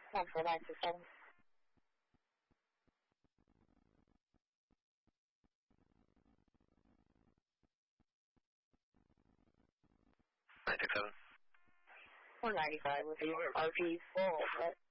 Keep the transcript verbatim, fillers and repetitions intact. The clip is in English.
one four nine six seven. nine six seven. one ninety-five with the R P full, but